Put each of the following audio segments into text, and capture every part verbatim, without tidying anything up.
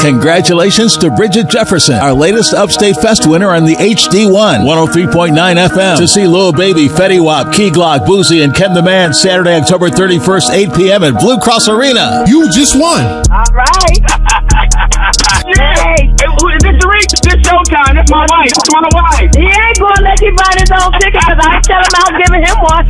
Congratulations to Bridget Jefferson, our latest Upstate Fest winner on the H D one, one oh three point nine F M. To see Lil Baby, Fetty Wap, Key Glock, Boosie, and Ken the Man Saturday, October thirty-first, eight p.m. at Blue Cross Arena. You just won. All right. Yay. Is this Tariq? This showtime. That's my wife. That's my wife. He ain't going to let you buy his own ticket because I tell him I'm giving him one.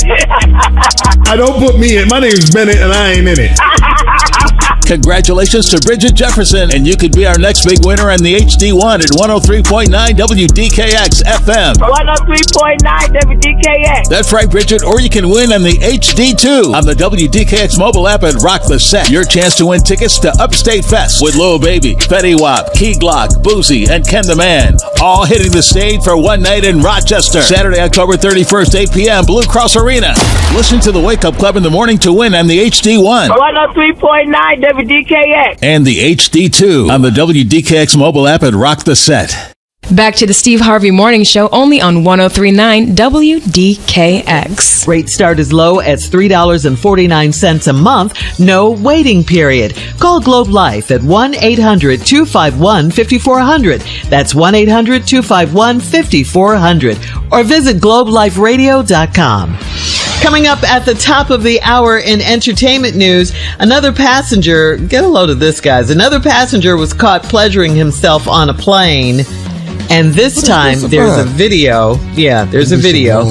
I don't put me in. My name's Bennett, and I ain't in it. Congratulations to Bridget Jefferson, and you could be our next big winner on the H D one at one oh three point nine W D K X F M. one oh three point nine W D K X. That's right, Bridget, or you can win on the H D two on the W D K X mobile app and Rock the Set. Your chance to win tickets to Upstate Fest with Lil Baby, Fetty Wap, Key Glock, Boosie, and Ken the Man, all hitting the stage for one night in Rochester. Saturday, October thirty-first, eight p.m., Blue Cross Arena. Listen to the Wake Up Club in the morning to win on the H D one. one oh three point nine W D K X. And the H D two on the W D K X mobile app and Rock the Set. Back to the Steve Harvey Morning Show, only on one oh three point nine W D K X. Rates start as low as three dollars and forty-nine cents a month. No waiting period. Call Globe Life at one eight hundred two five one five four zero zero. That's one eight hundred two five one five four zero zero. Or visit globe life radio dot com. Coming up at the top of the hour in entertainment news, another passenger, get a load of this, guys. Another passenger was caught pleasuring himself on a plane. And this what time this there's a video. Yeah, there's a video.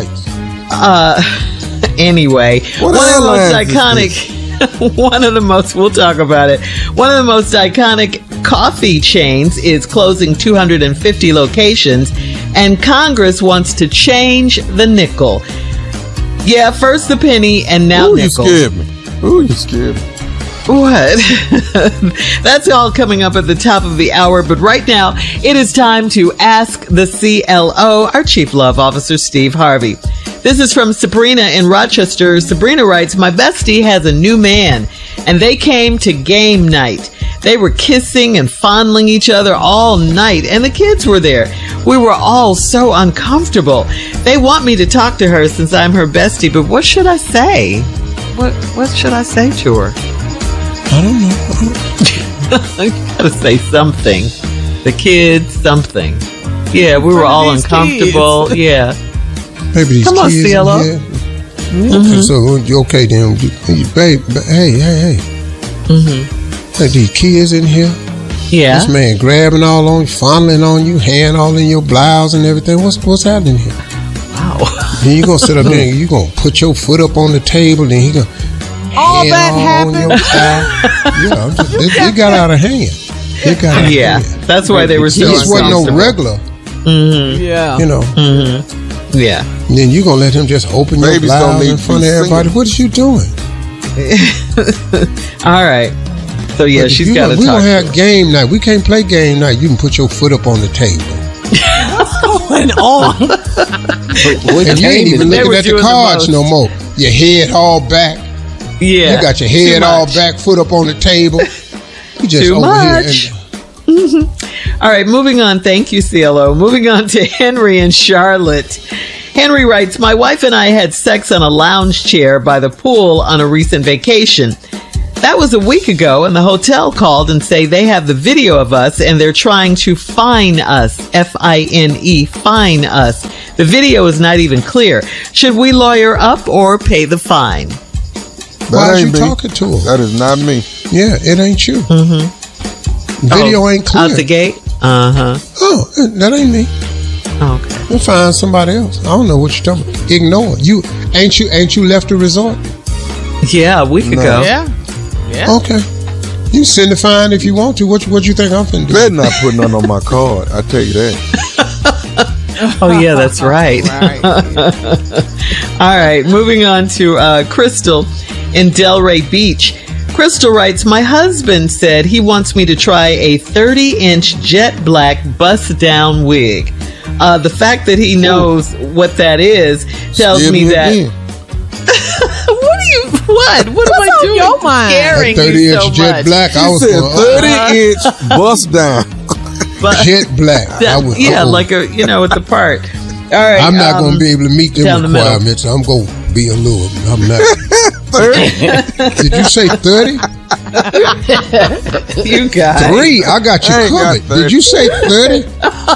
Uh, anyway, what one of the most iconic, one of the most, we'll talk about it. One of the most iconic coffee chains is closing two hundred fifty locations, and Congress wants to change the nickel. Yeah, first the penny and now Ooh, nickel. You scared me. Ooh, you scared me. What? That's all coming up at the top of the hour. But right now, it is time to ask the C L O, our Chief Love Officer, Steve Harvey. This is from Sabrina in Rochester. Sabrina writes, my bestie has a new man, and they came to game night. They were kissing and fondling each other all night, and the kids were there. We were all so uncomfortable. They want me to talk to her since I'm her bestie, but what should I say? What What should I say to her? I don't know. I gotta say something. The kids, something. Yeah, we were all uncomfortable. Kids. Yeah. Maybe these Come on, kids C L O. in here. Mm-hmm. So, okay, then, babe, hey, hey, hey. Mm-hmm. Hey, these kids in here. Yeah. This man grabbing all on you, fondling on you, hand all in your blouse and everything. What's what's happening here? Wow. Then you gonna sit up there and you gonna put your foot up on the table, then he gonna all that happened. Yeah, just, it, it got out of hand. It got out yeah, of hand. That's why they were so This wasn't no regular. Mm-hmm. Yeah. You know. Mm-hmm. Yeah. And then you gonna let him just open your Babies blouse in front of everybody? What is you doing? All right. So yeah, but she's got to talk. We don't have her. game night. We can't play game night. You can put your foot up on the table. What's going on? And you ain't even looking at the cards no more. Your head all back. Yeah. You got your head all back, foot up on the table. You just Too over much. here. And, all right, moving on. Thank you, C L O. Moving on to Henry and Charlotte. Henry writes, my wife and I had sex on a lounge chair by the pool on a recent vacation. That was a week ago, and the hotel called and say they have the video of us and they're trying to fine us. F I N E, fine us. The video is not even clear. Should we lawyer up or pay the fine? Why are you me. talking to him? That is not me. Yeah, it ain't you. Mm-hmm. Video oh, ain't clear. Out the gate? Uh-huh. Oh, that ain't me. Okay. We'll find somebody else. I don't know what you're talking about. Ignore it. You ain't you ain't you left the resort? Yeah, a week No. ago. Yeah. Yeah. Okay. You can send the fine if you want to. What what you think I'm finna do? Better not put none on my card. I tell you that. Oh, yeah, that's right. Right. All right, moving on to uh, Crystal in Delray Beach. Crystal writes, my husband said he wants me to try a thirty-inch jet black bust-down wig. Uh, the fact that he knows Ooh. what that is tells Scared me me that... again. What are you... What? What am I doing? Your mind? Scaring thirty you inch so jet much. black. I She was said going, thirty inch bust down. But, jet black. I that, was, yeah, uh-oh. like a, you know, at the part. All right. I'm not um, going to be able to meet them down the requirements. I'm going to be a little. I'm not. thirty? Did you say thirty? You guys. Three. I got you I ain't got covered. Did you say thirty?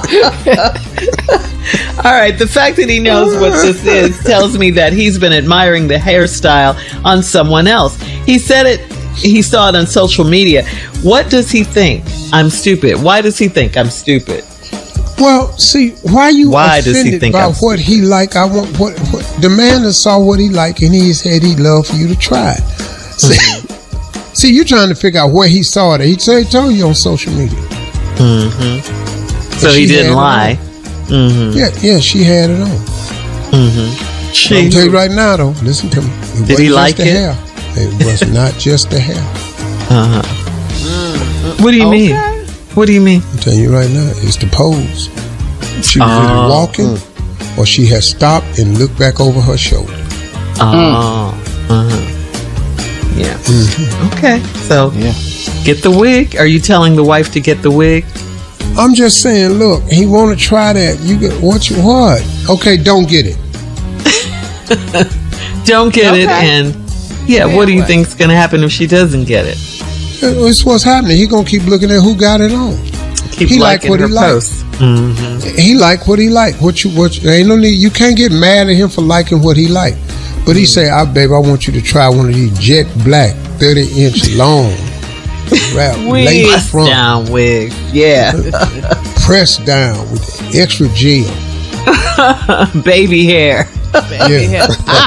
All right. The fact that he knows what this is tells me that he's been admiring the hairstyle on someone else. He said it. He saw it on social media. What does he think? I'm stupid. Why does he think I'm stupid? Well, see, why you Why does he offended think by I'm what he like? I want what, what the man that saw what he like and he said he'd love for you to try it. See, see, you're trying to figure out where he saw it. He said he told you on social media. Mm-hmm. So he she didn't had it lie. Mm-hmm. Yeah, yeah, she had it on. Mm-hmm. I'll tell you right now, though. Listen to me. It Did he wasn't like just the it? hair. It was not just the hair. Uh-huh. What do you Okay. mean? What do you mean? I'm telling you right now, it's the pose. She was Oh. either walking or she had stopped and looked back over her shoulder. Oh. Uh-huh. Yeah. Mm-hmm. Okay. So Yeah. get the wig. Are you telling the wife to get the wig? I'm just saying, look, he want to try that. You get what? You, what? Okay, don't get it. Don't get it. Okay. And yeah, what do you think's going to happen if she doesn't get it? It's what's happening. He gonna keep looking at who got it on. Keep He like liking what her he like. posts. Mm-hmm. He like what he like. What you what? You, ain't no need. You can't get mad at him for liking what he like. But he say, "I babe, I want you to try one of these jet black, thirty inch long, wrap lace Press front, down wig. Yeah. pressed down with extra gel." Baby hair. Yeah.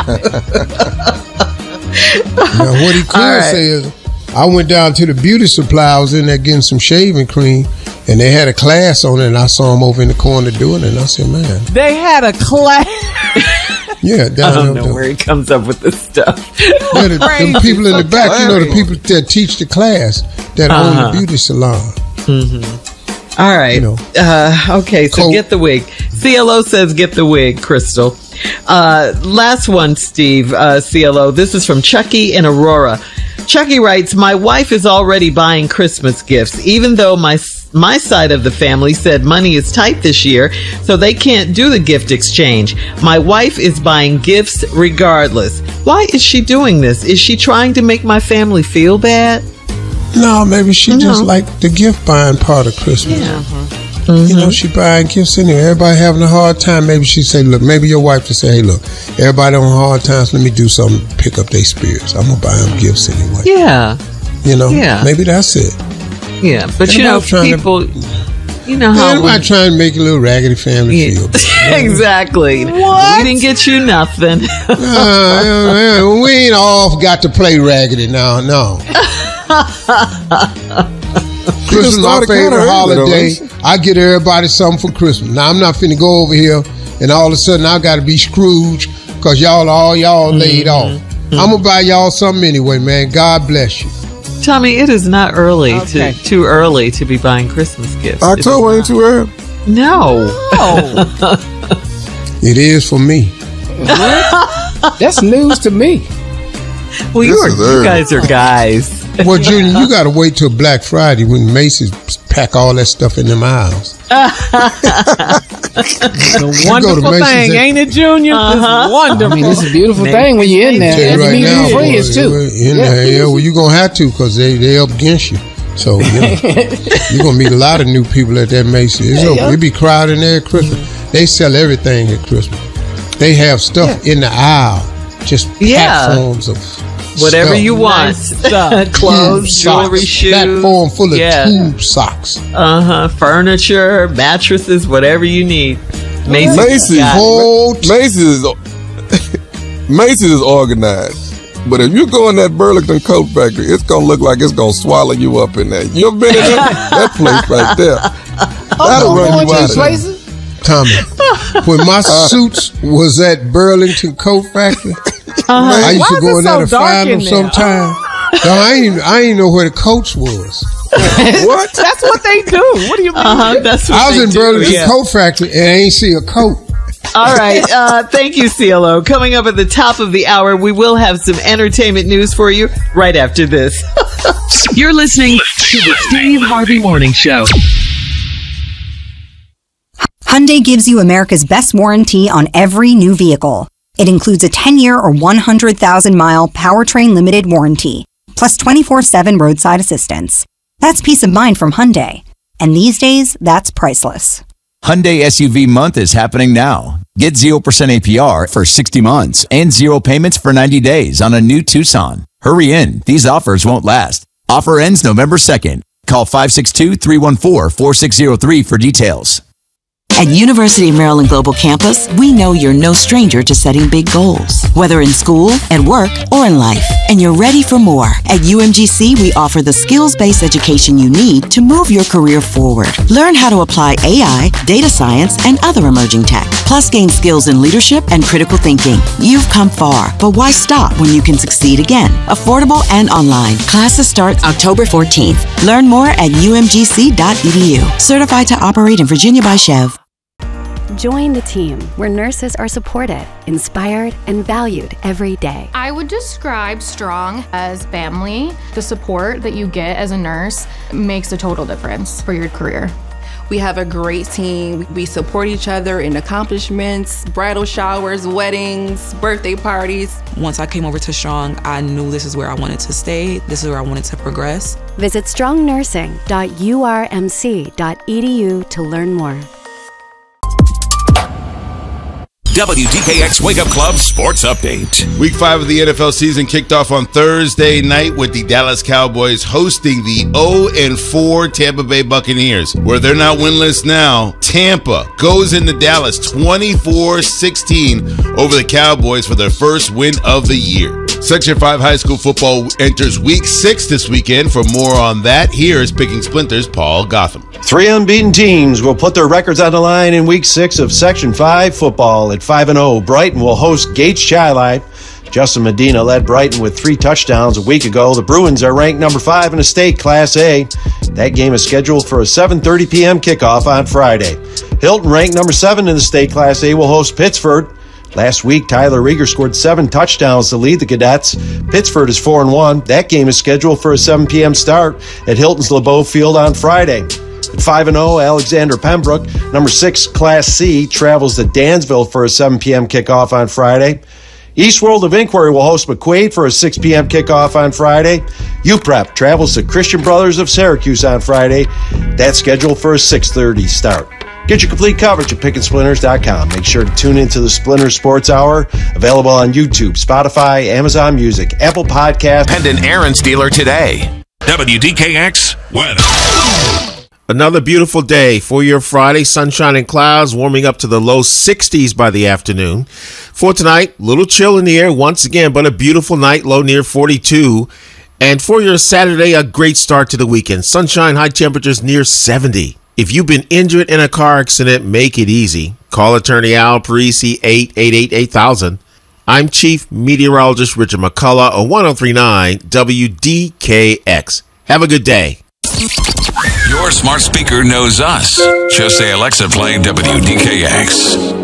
Now what he could All right. say is, I went down to the beauty supply. I was in there getting some shaving cream, and they had a class on it, and I saw him over in the corner doing it, and I said, man, They had a class. yeah, I down don't there know doing- where he comes up with this stuff. Yeah, the, Crazy. the people in the back, you know, the hilarious. people that teach the class that Uh-huh. own the beauty salon. All right. You know. Uh, okay, so Cool. get the wig. C L O says get the wig, Crystal. Uh, last one, Steve, uh, C L O. This is from Chucky in Aurora. Chucky writes, my wife is already buying Christmas gifts, even though my my side of the family said money is tight this year, so they can't do the gift exchange. My wife is buying gifts regardless. Why is she doing this? Is she trying to make my family feel bad? No, maybe she just No. like the gift buying part of Christmas. Yeah. You know, she buying gifts anyway. Everybody having a hard time. Maybe she say, look, maybe your wife to say, hey, look, everybody on hard times. Let me do something, to pick up their spirits. I'm gonna buy them gifts anyway. Yeah. You know, Yeah. maybe that's it. Yeah, but you know, Everybody's trying to- people, you know how Everybody we, trying to make a little raggedy family Yeah. feel. exactly. What? We didn't get you nothing. Uh, uh, we ain't all got to play raggedy now. No. Christmas is my started kinda favorite early, holiday. though, I get everybody something for Christmas. Now I'm not finna go over here and all of a sudden I got to be Scrooge because y'all all y'all laid off. I'm gonna buy y'all something anyway, man. God bless you. Tommy, it is not early Okay. to too early to be buying Christmas gifts. October ain't too early. No. Oh, It is for me. that's news to me. Well, you, This are, is you early. guys are guys. Well, Junior, you got to wait till Black Friday when Macy's pack all that stuff in them aisles. It's a go to wonderful Macy's thing, and- ain't it, Junior? This is wonderful. I mean, it's a beautiful thing when you're in there. Tell you And right you now, need free boy, is too. in there, yeah, well, you're gonna have to because they they up against you. So you know, you're gonna meet a lot of new people at that Macy's. It's open. It be crowded in there at Christmas. They sell everything at Christmas. They have stuff in the aisle, just Yeah. platforms of Whatever stuff. you want. Nice stuff. Clothes, Tube jewelry, socks, shoes. platform full of yeah. tube socks. Uh-huh. Furniture, mattresses, whatever you need. Macy's. Macy's. got it. Whole t- Macy's is Macy's is organized. But if you go in that Burlington Coat Factory, it's gonna look like it's gonna swallow you up in there. You ever been in that, that place right there? That'll run Going you to out these of there. places? Tommy, when my suits was at Burlington Coat Factory, I used Why to is go it in there so to dark find in them there? sometime. No, I ain't, I ain't know where the coats was. What? That's what they do. What do you mean? Uh-huh. That's what I was they in do, Burlington yeah. Coat Factory and I ain't see a coat. All right. Uh, thank you, C L O. Coming up at the top of the hour, we will have some entertainment news for you right after this. You're listening to the Steve Harvey Morning Show. Hyundai gives you America's best warranty on every new vehicle. It includes a ten-year or one hundred thousand mile powertrain limited warranty. plus twenty-four seven roadside assistance. That's peace of mind from Hyundai. And these days, that's priceless. Hyundai S U V month is happening now. Get zero percent A P R for sixty months and zero payments for ninety days on a new Tucson. Hurry in. These offers won't last. Offer ends November second. Call five six two, three one four, four six zero three for details. At University of Maryland Global Campus, we know you're no stranger to setting big goals, whether in school, at work, or in life. And you're ready for more. At U M G C, we offer the skills-based education you need to move your career forward. Learn how to apply A I, data science, and other emerging tech. Plus, gain skills in leadership and critical thinking. You've come far, but why stop when you can succeed again? Affordable and online. Classes start October fourteenth. Learn more at U M G C dot E D U. Certified to operate in Virginia by Chev. Join the team where nurses are supported, inspired, and valued every day. I would describe Strong as family. The support that you get as a nurse makes a total difference for your career. We have a great team. We support each other in accomplishments, bridal showers, weddings, birthday parties. Once I came over to Strong, I knew this is where I wanted to stay. This is where I wanted to progress. Visit strong nursing dot U R M C dot E D U to learn more. W D K X Wake Up Club Sports Update. Week five of the N F L season kicked off on Thursday night with the Dallas Cowboys hosting the oh and four Tampa Bay Buccaneers. Where they're not winless now, Tampa goes into Dallas twenty-four sixteen over the Cowboys for their first win of the year. Section five high school football enters week six this weekend. For more on that, here is Picking Splinters' Paul Gotham. Three unbeaten teams will put their records on the line in week six of Section five football. At five and oh, Brighton will host Gates Chi-Life. Justin Medina led Brighton with three touchdowns a week ago. The Bruins are ranked number five in the state, Class A. That game is scheduled for a seven thirty p.m. kickoff on Friday. Hilton, ranked number seven in the state, Class A, will host Pittsford. Last week, Tyler Rieger scored seven touchdowns to lead the Cadets. Pittsford is four and one. That game is scheduled for a seven p.m. start at Hilton's LeBeau Field on Friday. At five and oh, Alexander Pembroke, number six, Class C, travels to Dansville for a seven p.m. kickoff on Friday. East World of Inquiry will host McQuaid for a six p.m. kickoff on Friday. U P R E P travels to Christian Brothers of Syracuse on Friday. That's scheduled for a six thirty start. Get your complete coverage at pickin splinters dot com. Make sure to tune into the Splinter Sports Hour, available on YouTube, Spotify, Amazon Music, Apple Podcasts. And an Aaron's dealer today. W D K X weather. Another beautiful day for your Friday. Sunshine and clouds warming up to the low sixties by the afternoon. For tonight, little chill in the air once again, but a beautiful night, low near forty-two. And for your Saturday, a great start to the weekend. Sunshine, high temperatures near seventy. If you've been injured in a car accident, make it easy. Call attorney Al Parisi, eight eight eight, eight thousand. I'm Chief Meteorologist Richard McCullough on one oh three point nine W D K X. Have a good day. Your smart speaker knows us. Just say, Alexa, play W D K X.